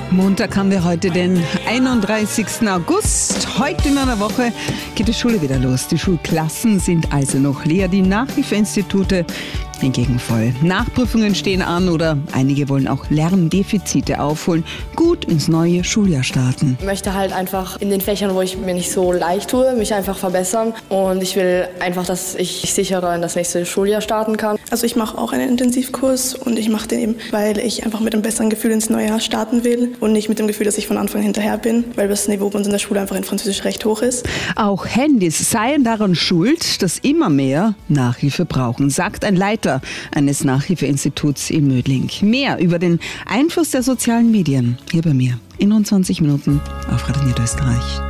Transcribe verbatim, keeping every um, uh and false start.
Montag haben wir heute den einunddreißigsten August. Heute in einer Woche geht die Schule wieder los. Die Schulklassen sind also noch leer, die Nachhilfeinstitute hingegen voll. Nachprüfungen stehen an oder einige wollen auch Lerndefizite aufholen, gut ins neue Schuljahr starten. Ich möchte halt einfach in den Fächern, wo ich mir nicht so leicht tue, mich einfach verbessern und ich will einfach, dass ich sicherer in das nächste Schuljahr starten kann. Also ich mache auch einen Intensivkurs und ich mache den eben, weil ich einfach mit einem besseren Gefühl ins neue Jahr starten will und nicht mit dem Gefühl, dass ich von Anfang hinterher bin, weil das Niveau bei uns in der Schule einfach in Französisch recht hoch ist. Auch Handys seien daran schuld, dass immer mehr Nachhilfe brauchen, sagt ein Leiter eines Nachhilfeinstituts in Mödling. Mehr über den Einfluss der sozialen Medien hier bei mir in rund zwanzig Minuten auf Radio Niederösterreich.